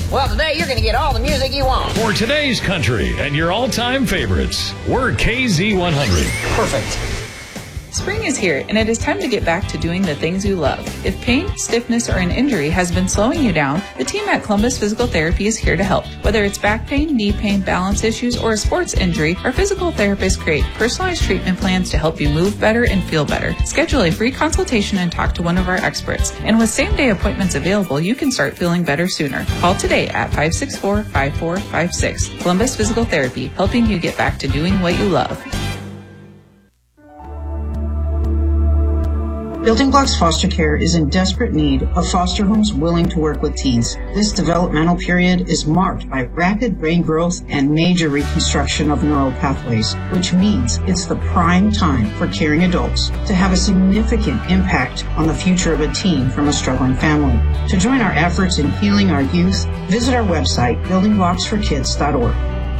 Well, today you're going to get all the music you want. For today's country and your all-time favorites, we're KZ100. Perfect. Spring is here, and it is time to get back to doing the things you love. If pain, stiffness, or an injury has been slowing you down, the team at Columbus Physical Therapy is here to help. Whether it's back pain, knee pain, balance issues, or a sports injury, our physical therapists create personalized treatment plans to help you move better and feel better. Schedule a free consultation and talk to one of our experts. And with same-day appointments available, you can start feeling better sooner. Call today at 564-5456. Columbus Physical Therapy, helping you get back to doing what you love. Building Blocks Foster Care is in desperate need of foster homes willing to work with teens. This developmental period is marked by rapid brain growth and major reconstruction of neural pathways, which means it's the prime time for caring adults to have a significant impact on the future of a teen from a struggling family. To join our efforts in healing our youth, visit our website, buildingblocksforkids.org.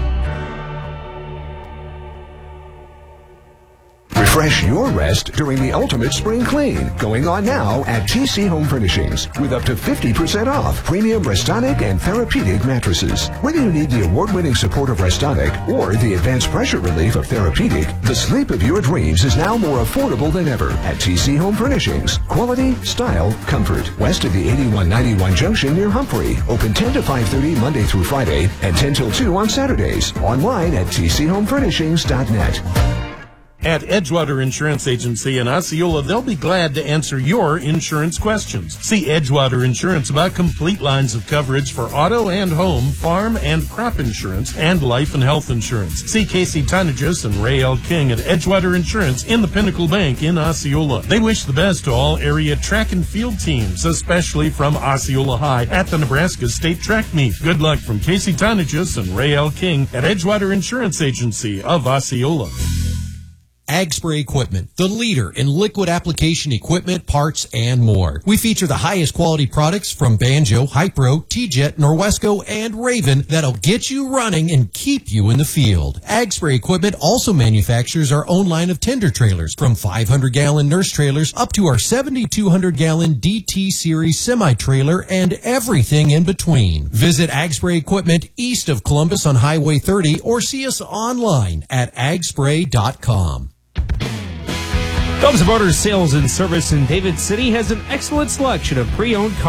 Refresh your rest during the ultimate spring clean, going on now at TC Home Furnishings with up to 50% off premium Restonic and Therapeutic mattresses. Whether you need the award-winning support of Restonic or the advanced pressure relief of Therapeutic, the sleep of your dreams is now more affordable than ever at TC Home Furnishings. Quality, style, comfort. West of the 8191 junction near Humphrey. Open 10 to 5:30 Monday through Friday and 10 till 2 on Saturdays. Online at tchomefurnishings.net. At Edgewater Insurance Agency in Osceola, they'll be glad to answer your insurance questions. See Edgewater Insurance about complete lines of coverage for auto and home, farm and crop insurance, and life and health insurance. See Casey Tonagis and Ray L. King at Edgewater Insurance in the Pinnacle Bank in Osceola. They wish the best to all area track and field teams, especially from Osceola High at the Nebraska State Track Meet. Good luck from Casey Tonagis and Ray L. King at Edgewater Insurance Agency of Osceola. Ag Spray Equipment, the leader in liquid application equipment, parts, and more. We feature the highest quality products from Banjo, Hypro, T-Jet, Norwesco, and Raven that'll get you running and keep you in the field. Ag Spray Equipment also manufactures our own line of tender trailers, from 500-gallon nurse trailers up to our 7,200-gallon DT Series semi-trailer and everything in between. Visit Ag Spray Equipment east of Columbus on Highway 30 or see us online at agspray.com. Phelps Motors Sales and Service in David City has an excellent selection of pre-owned cars